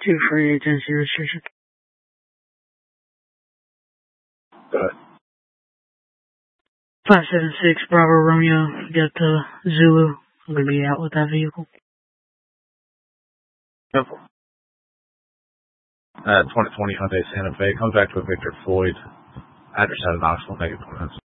2 free agency restriction. Go ahead. 576 Bravo Romeo. Got Zulu. I'm going to be out with that vehicle. 2020 Hyundai Santa Fe comes back to a Victor Floyd. Address out of Knoxville, negative 20 minutes.